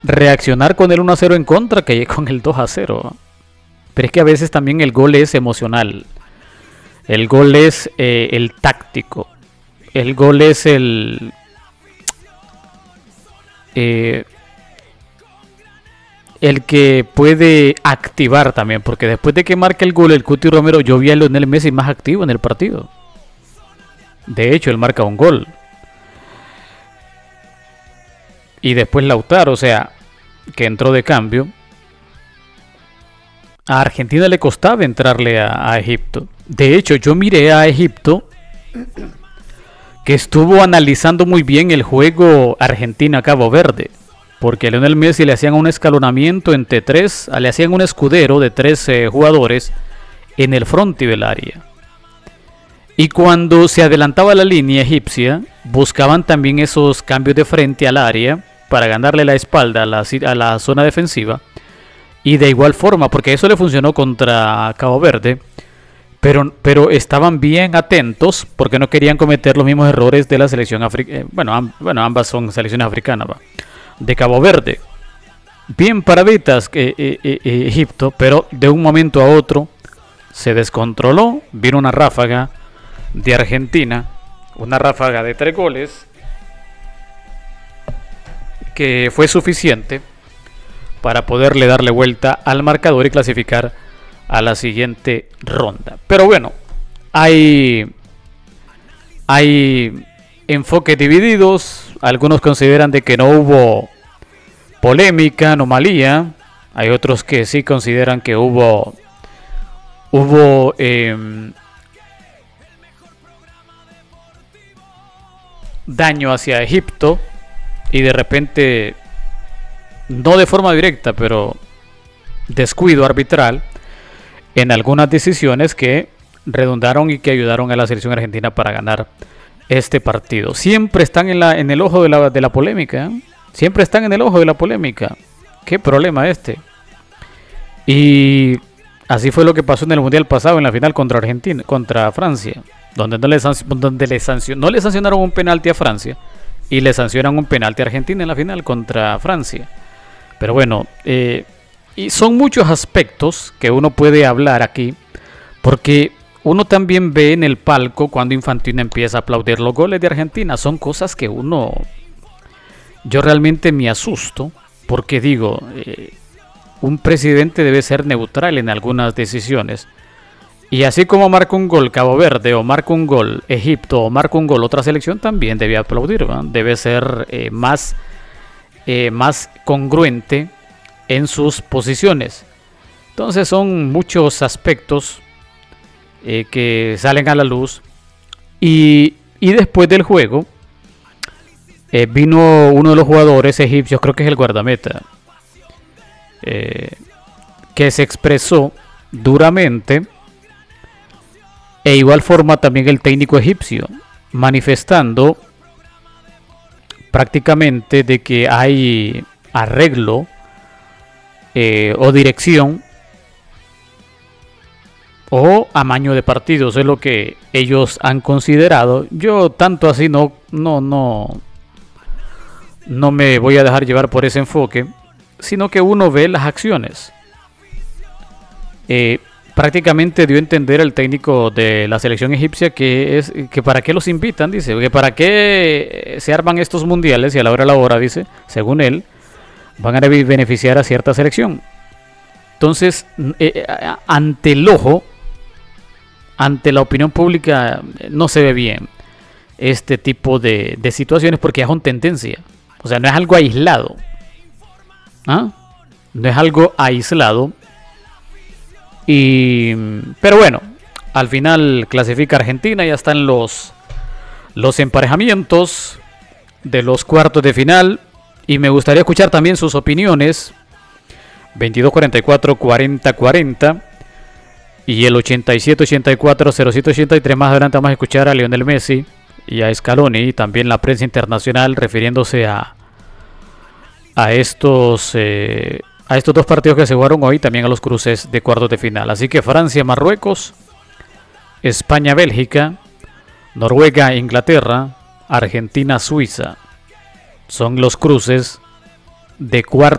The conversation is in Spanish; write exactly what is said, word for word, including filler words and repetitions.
reaccionar con el uno a cero en contra que con el dos a cero. Pero es que a veces también el gol es emocional. El gol es eh, el táctico. El gol es el... Eh, el que puede activar también. Porque después de que marca el gol el Cuti Romero, yo vi a Lionel Messi más activo en el partido. De hecho, él marca un gol. Y después Lautaro, o sea, que entró de cambio. A Argentina le costaba entrarle a, a Egipto. De hecho, yo miré a Egipto, que estuvo analizando muy bien el juego Argentina-Cabo Verde. Porque a Lionel Messi le hacían un escalonamiento entre tres, le hacían un escudero de tres eh, jugadores en el fronte del área. Y cuando se adelantaba la línea egipcia, buscaban también esos cambios de frente al área para ganarle la espalda a la, a la zona defensiva. Y de igual forma, porque eso le funcionó contra Cabo Verde, pero, pero estaban bien atentos porque no querían cometer los mismos errores de la selección africana. Bueno, amb bueno, ambas son selecciones africanas, ¿va? De Cabo Verde. Bien paraditas eh, eh, eh, Egipto, pero de un momento a otro se descontroló. Vino una ráfaga de Argentina, una ráfaga de tres goles que fue suficiente para poderle darle vuelta al marcador y clasificar a la siguiente ronda. Pero bueno, hay hay enfoques divididos. Algunos consideran de que no hubo polémica, anomalía. Hay otros que sí consideran que hubo hubo eh, daño hacia Egipto y de repente, no de forma directa, pero descuido arbitral en algunas decisiones que redundaron y que ayudaron a la selección argentina para ganar este partido. Siempre están en, la, en el ojo de la, de la polémica, ¿eh? Siempre están en el ojo de la polémica. Qué problema este. Y así fue lo que pasó en el mundial pasado, en la final contra Argentina, contra Francia, donde no le, donde le, sancionaron, no le sancionaron un penalti a Francia y le sancionan un penalti a Argentina en la final contra Francia. Pero bueno, eh, y son muchos aspectos que uno puede hablar aquí, porque uno también ve en el palco cuando Infantino empieza a aplaudir los goles de Argentina. Son cosas que uno... Yo realmente me asusto, porque digo, eh, un presidente debe ser neutral en algunas decisiones. Y así como marca un gol Cabo Verde, o marca un gol Egipto, o marca un gol otra selección, también debe aplaudir, ¿no? Debe ser eh, más, eh, más congruente en sus posiciones. Entonces son muchos aspectos eh, que salen a la luz. Y, y después del juego eh, vino uno de los jugadores egipcios, creo que es el guardameta, eh, que se expresó duramente. E igual forma también el técnico egipcio, manifestando prácticamente de que hay arreglo eh, o dirección o amaño de partidos, es lo que ellos han considerado. Yo tanto así no, no, no, no me voy a dejar llevar por ese enfoque, sino que uno ve las acciones. Eh, Prácticamente dio a entender el técnico de la selección egipcia que es que para qué los invitan, dice, que para qué se arman estos mundiales y a la hora de la hora, dice, según él, van a beneficiar a cierta selección. Entonces, eh, ante el ojo, ante la opinión pública, no se ve bien este tipo de, de situaciones porque es una tendencia. O sea, no es algo aislado. ¿Ah? No es algo aislado. Y, pero bueno, al final clasifica Argentina, ya están los, los emparejamientos de los cuartos de final. Y me gustaría escuchar también sus opiniones. veintidós cuarenta y cuatro cuarenta cuarenta y el ochenta y siete ochenta y cuatro cero siete ochenta y tres. Más adelante vamos a escuchar a Lionel Messi y a Scaloni, y también la prensa internacional refiriéndose a, a estos... Eh, a estos dos partidos que se jugaron hoy, también a los cruces de cuartos de final. Así que Francia, Marruecos, España, Bélgica, Noruega, Inglaterra, Argentina, Suiza. Son los cruces de cuartos.